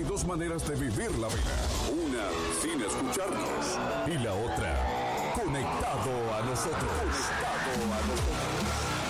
Hay dos maneras de vivir la vida. Una sin escucharnos y la otra conectado a nosotros. Conectado a nosotros.